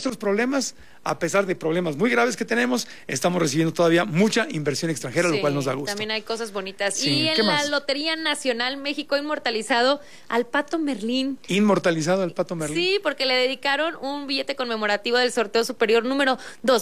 nuestros problemas, a pesar de problemas muy graves que tenemos, estamos recibiendo todavía mucha inversión extranjera, lo cual nos da gusto. También hay cosas bonitas. Sí, y en la Lotería Nacional México ha inmortalizado al Pato Merlín. Inmortalizado al Pato Merlín. Sí, porque le dedicaron un billete conmemorativo del sorteo superior número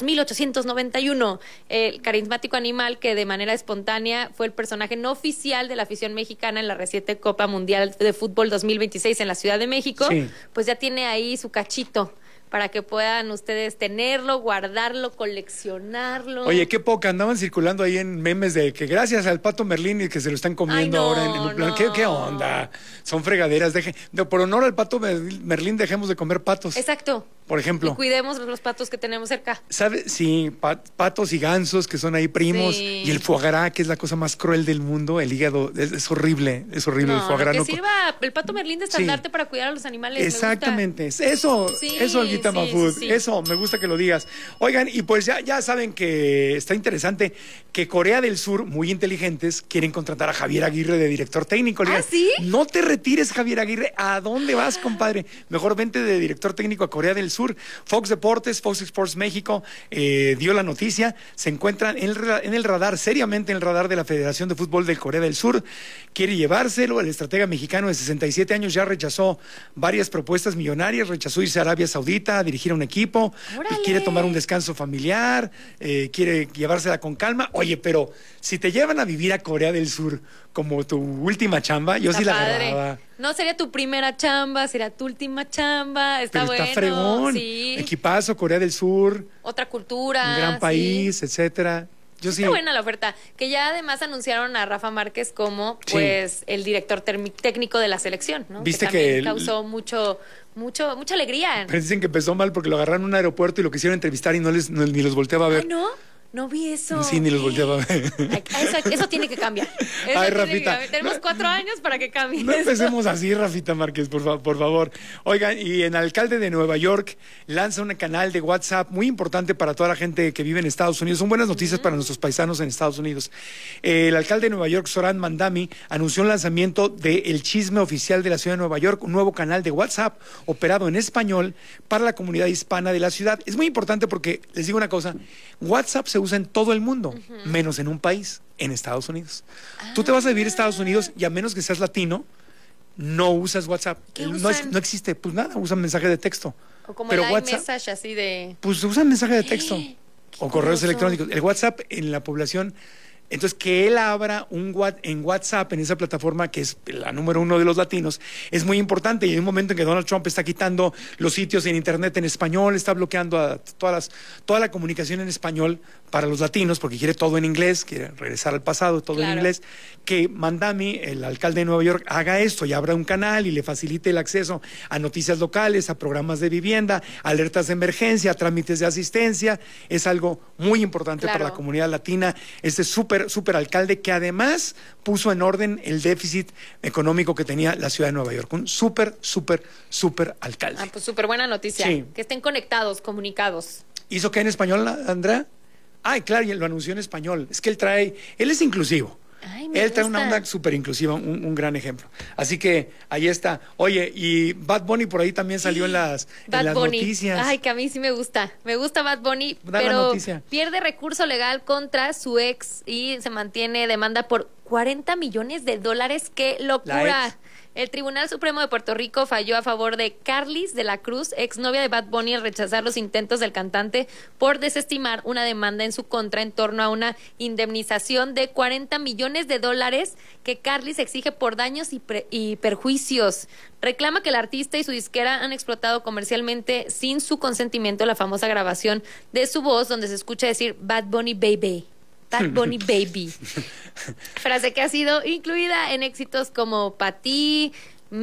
2891. El carismático animal que de manera espontánea fue el personaje no oficial de la afición mexicana en la reciente Copa Mundial de Fútbol 2026 en la Ciudad de México, pues ya tiene ahí su cachito para que puedan ustedes tenerlo, guardarlo, coleccionarlo. Oye, qué poca, andaban circulando ahí en memes de que gracias al Pato Merlín y que se lo están comiendo ahora en un plan. No. ¿Qué onda? Son fregaderas. Por honor al Pato Merlín, dejemos de comer patos. Exacto. Por ejemplo. Y cuidemos los patos que tenemos cerca. ¿Sabes? Sí, patos y gansos que son ahí primos. Sí. Y el foie gras, que es la cosa más cruel del mundo. El hígado, es horrible. Es horrible el foie gras. Que sirva el Pato Merlín de estandarte para cuidar a los animales. Exactamente. Eso, Olguita Mahfoud. Eso, me gusta que lo digas. Oigan, y pues ya saben que está interesante que Corea del Sur, muy inteligentes, quieren contratar a Javier Aguirre de director técnico. ¿Ah, sí? No te retires, Javier Aguirre. ¿A dónde vas, compadre? Mejor vente de director técnico a Corea del Sur. Fox Deportes, Fox Sports México dio la noticia. Se encuentran en el radar, seriamente en el radar de la Federación de Fútbol de Corea del Sur. Quiere llevárselo. El estratega mexicano de 67 años ya rechazó varias propuestas millonarias. Rechazó irse a Arabia Saudita a dirigir a un equipo. Quiere tomar un descanso familiar. Quiere llevársela con calma. Oye, pero si te llevan a vivir a Corea del Sur como tu última chamba, yo sí la agarraba. No sería tu primera chamba, sería tu última chamba. Está bueno. Está fregón. Sí. Equipazo, Corea del Sur. Otra cultura. Un gran país, etcétera. Está buena la oferta. Que ya además anunciaron a Rafa Márquez como pues el director técnico de la selección, ¿no? Viste que causó mucha alegría. Pero dicen que empezó mal porque lo agarraron en un aeropuerto y lo quisieron entrevistar y ni los volteaba a ver. Ay, ¿no? No vi eso. Sí, ni los volteaba a ver. Eso tiene que cambiar. Rafita. Tenemos 4 años para que cambie. No empecemos así, Rafita Márquez, por favor. Oigan, y el alcalde de Nueva York lanza un canal de WhatsApp muy importante para toda la gente que vive en Estados Unidos. Son buenas noticias para nuestros paisanos en Estados Unidos. El alcalde de Nueva York, Zohran Mamdani, anunció el lanzamiento de El Chisme Oficial de la Ciudad de Nueva York, un nuevo canal de WhatsApp operado en español para la comunidad hispana de la ciudad. Es muy importante porque, les digo una cosa, WhatsApp se usa en todo el mundo, menos en un país, en Estados Unidos. Tú te vas a vivir a Estados Unidos y a menos que seas latino, no usas WhatsApp. No existe, pues nada, usan mensaje de texto. O como pero el WhatsApp, iMessage así de... Pues usan mensaje de texto o correos electrónicos. El WhatsApp en la población... Entonces, que él abra en WhatsApp, en esa plataforma que es la número 1 de los latinos, es muy importante. Y hay un momento en que Donald Trump está quitando los sitios en internet en español, está bloqueando a toda la comunicación en español para los latinos, porque quiere todo en inglés, quiere regresar al pasado, todo en inglés. Que Mamdani, el alcalde de Nueva York, haga esto y abra un canal y le facilite el acceso a noticias locales, a programas de vivienda, alertas de emergencia, trámites de asistencia. Es algo muy importante para la comunidad latina. Este súper alcalde que además puso en orden el déficit económico que tenía la ciudad de Nueva York. Un súper alcalde. Pues súper buena noticia. Sí. Que estén conectados, comunicados. ¿Hizo qué en español, Andrea? Ay, claro, y lo anunció en español. Es que él es inclusivo. Él trae una onda súper inclusiva, un gran ejemplo. Así que ahí está. Oye, y Bad Bunny por ahí también salió en las noticias. Ay, que a mí sí me gusta. Me gusta Bad Bunny, pero pierde recurso legal contra su ex y se mantiene demanda por $40 millones. ¡Qué locura! El Tribunal Supremo de Puerto Rico falló a favor de Carlis de la Cruz, exnovia de Bad Bunny, al rechazar los intentos del cantante por desestimar una demanda en su contra en torno a una indemnización de $40 millones que Carlis exige por daños y perjuicios. Reclama que el artista y su disquera han explotado comercialmente sin su consentimiento la famosa grabación de su voz donde se escucha decir Bad Bunny Baby. Bad Bunny Baby. Frase que ha sido incluida en éxitos como Pa' Ti,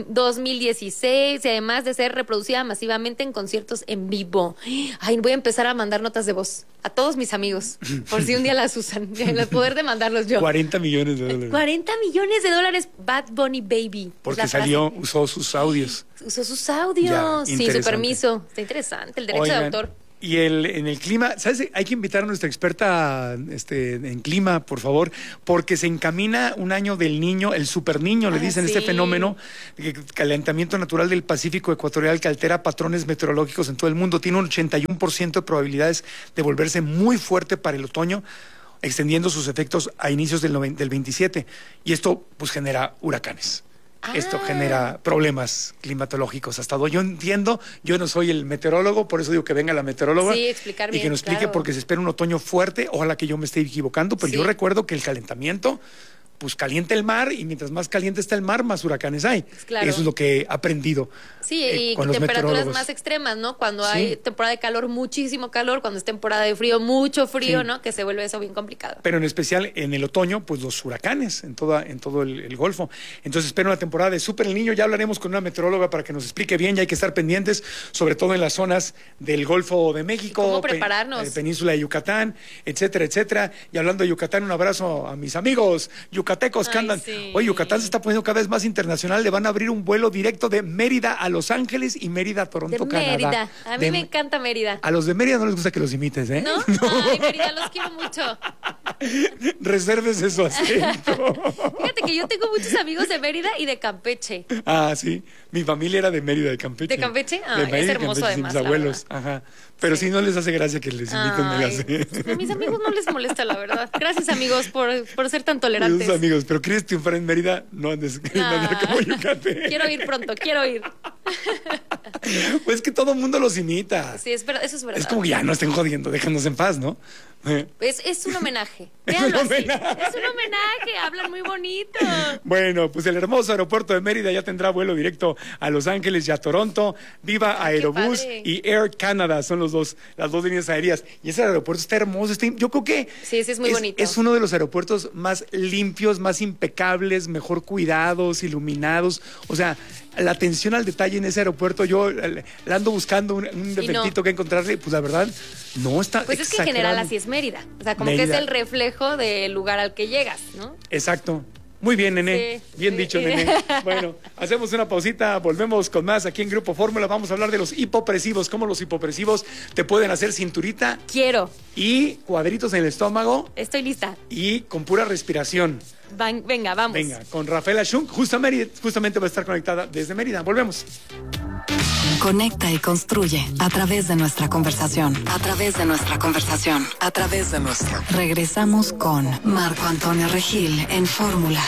2016 y además de ser reproducida masivamente en conciertos en vivo. Ay, voy a empezar a mandar notas de voz a todos mis amigos, por si un día las usan, el poder de mandarlos yo. $40 millones. $40 millones, Bad Bunny Baby. Porque usó sus audios. Usó sus audios, sin su permiso. Está interesante, el derecho de autor. Y en el clima, ¿sabes? Hay que invitar a nuestra experta en clima, por favor, porque se encamina un año del niño, el super niño, le dicen, este fenómeno, calentamiento natural del Pacífico ecuatorial que altera patrones meteorológicos en todo el mundo. Tiene un 81% de probabilidades de volverse muy fuerte para el otoño, extendiendo sus efectos a inicios del 27. Y esto, pues, genera huracanes. Esto genera problemas climatológicos. Hasta donde yo entiendo, yo no soy el meteorólogo, por eso digo que venga la meteoróloga explicar bien, y que nos explique, porque se espera un otoño fuerte. Ojalá que yo me esté equivocando, pero yo recuerdo que el calentamiento pues calienta el mar, y mientras más caliente está el mar, más huracanes hay. Claro. Eso es lo que he aprendido. Sí, y con temperaturas más extremas, ¿no? Cuando hay temporada de calor, muchísimo calor; cuando es temporada de frío, mucho frío, ¿no? Que se vuelve eso bien complicado. Pero en especial en el otoño, pues los huracanes en todo el Golfo. Entonces espero una temporada de Súper el Niño. Ya hablaremos con una meteoróloga para que nos explique bien, y hay que estar pendientes, sobre todo en las zonas del Golfo de México, ¿cómo prepararnos? Península de Yucatán, etcétera, etcétera. Y hablando de Yucatán, un abrazo a mis amigos yucatecos que andan. Oye, Yucatán se está poniendo cada vez más internacional. Le van a abrir un vuelo directo de Mérida a Los Ángeles y Mérida a Toronto, Canadá. Mérida. A mí me encanta Mérida. A los de Mérida no les gusta que los imites, ¿eh? ¿No? Ay, Mérida, los quiero mucho. Resérvese su acento. Fíjate que yo tengo muchos amigos de Mérida y de Campeche. Ah, sí. Mi familia era de Mérida, de Campeche. ¿De Campeche? Ah, es hermoso, Campeche, además. Mis abuelos, ajá. Pero sí, no les hace gracia que les inviten. A mis amigos no les molesta, la verdad. Gracias, amigos, por ser tan tolerantes. Gracias, amigos. Pero ¿quieres triunfar en Mérida? No andes como Yucatán. Quiero ir pronto, quiero ir. Pues que todo el mundo los imita. Sí, eso es verdad. Es como que ya no estén jodiendo, déjanos en paz, ¿no? Es un homenaje. Véanlo así. Es un homenaje, hablan muy bonito. Bueno, pues el hermoso aeropuerto de Mérida ya tendrá vuelo directo a Los Ángeles y a Toronto. Viva Aerobús y Air Canada son las dos líneas aéreas. Y ese aeropuerto está hermoso. Yo creo que sí, es muy bonito. Es uno de los aeropuertos más limpios, más impecables, mejor cuidados, iluminados. O sea, la atención al detalle en ese aeropuerto, yo la ando buscando un defectito que encontrarle, pues la verdad, no está. Pues es que en general así es Mérida. O sea, como Mérida, que es el reflejo del lugar al que llegas, ¿no? Exacto. Muy bien, Nene. Sí, bien dicho, Nene. Bueno, hacemos una pausita, volvemos con más aquí en Grupo Fórmula. Vamos a hablar de los hipopresivos, cómo los hipopresivos te pueden hacer cinturita. Quiero. Y cuadritos en el estómago. Estoy lista. Y con pura respiración. Venga, vamos. Venga, con Rafaela Schunk, justamente va a estar conectada desde Mérida. Volvemos. Conecta y construye a través de nuestra conversación. Regresamos con Marco Antonio Regil en Fórmula.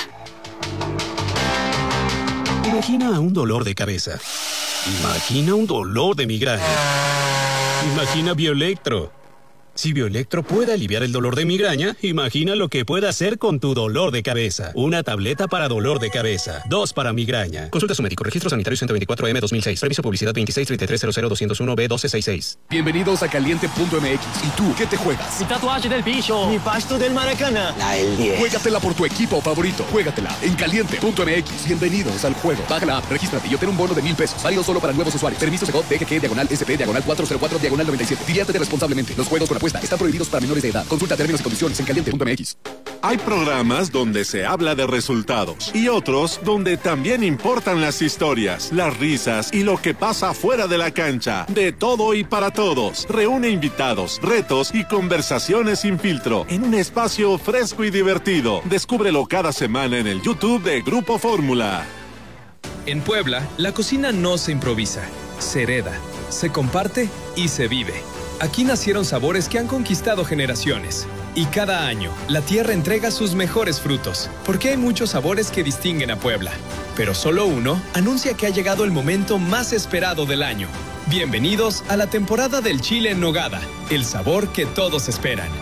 Imagina un dolor de cabeza. Imagina un dolor de migraña. Imagina Bioelectro. Si Bioelectro puede aliviar el dolor de migraña, imagina lo que puede hacer con tu dolor de cabeza. Una tableta para dolor de cabeza, 2 para migraña. Consulta a su médico. Registro sanitario 124M 2006. Permiso publicidad 2633000201B1266. Bienvenidos a Caliente.mx. ¿Y tú qué te juegas? Mi tatuaje del bicho. Mi pasto del Maracaná. La del 10. Juégatela por tu equipo favorito. Juégatela en Caliente.mx. Bienvenidos al juego. Baja la app, regístrate y obtén un bono de $1,000. Válido solo para nuevos usuarios. Permiso Segov DGG/SP/404/97. Diviértete responsablemente. Los juegos con apuesta están prohibidos para menores de edad. Consulta términos y condiciones en Caliente.mx. Hay programas donde se habla de resultados y otros donde también importan las historias, las risas y lo que pasa fuera de la cancha. De todo y para todos. Reúne invitados, retos y conversaciones sin filtro en un espacio fresco y divertido. Descúbrelo cada semana en el YouTube de Grupo Fórmula. En Puebla, la cocina no se improvisa, se hereda, se comparte y se vive. Aquí nacieron sabores que han conquistado generaciones. Y cada año, la tierra entrega sus mejores frutos, porque hay muchos sabores que distinguen a Puebla. Pero solo uno anuncia que ha llegado el momento más esperado del año. Bienvenidos a la temporada del chile en nogada, el sabor que todos esperan.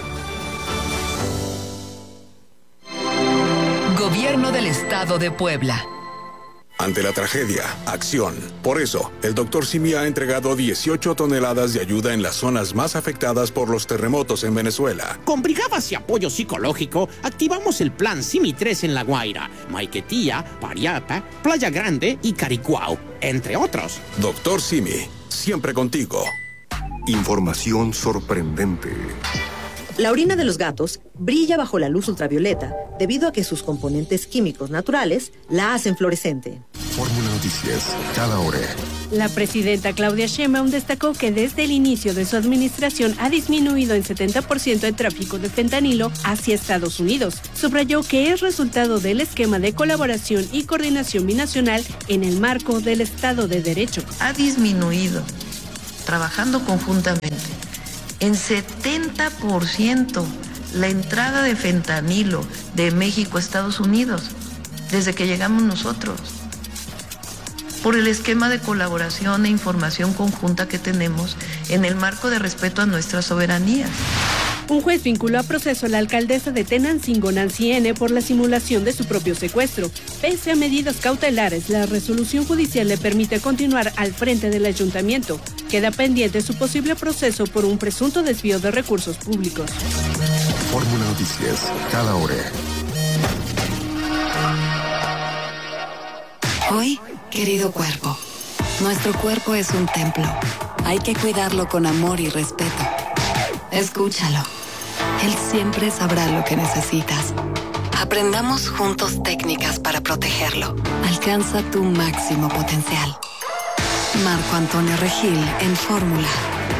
Gobierno del Estado de Puebla. Ante la tragedia, acción. Por eso, el Dr. Simi ha entregado 18 toneladas de ayuda en las zonas más afectadas por los terremotos en Venezuela. Con brigadas y apoyo psicológico, activamos el plan Simi 3 en La Guaira, Maiquetía, Pariapa, Playa Grande y Caricuao, entre otros. Dr. Simi, siempre contigo. Información sorprendente. La orina de los gatos brilla bajo la luz ultravioleta debido a que sus componentes químicos naturales la hacen fluorescente. Fórmula Noticias, cada hora, La presidenta Claudia Sheinbaum destacó que desde el inicio de su administración ha disminuido en 70% el tráfico de fentanilo hacia Estados Unidos. Subrayó que es resultado del esquema de colaboración y coordinación binacional en el marco del Estado de Derecho. Ha disminuido, trabajando conjuntamente, en 70% la entrada de fentanilo de México a Estados Unidos desde que llegamos nosotros, por el esquema de colaboración e información conjunta que tenemos en el marco de respeto a nuestras soberanías. Un juez vinculó a proceso a la alcaldesa de Tenancingo, Nancy N., por la simulación de su propio secuestro. Pese a medidas cautelares, la resolución judicial le permite continuar al frente del ayuntamiento. Queda pendiente su posible proceso por un presunto desvío de recursos públicos. Fórmula Noticias, cada hora. Hoy, querido cuerpo, nuestro cuerpo es un templo. Hay que cuidarlo con amor y respeto. Escúchalo. Él siempre sabrá lo que necesitas. Aprendamos juntos técnicas para protegerlo. Alcanza tu máximo potencial. Marco Antonio Regil en Fórmula.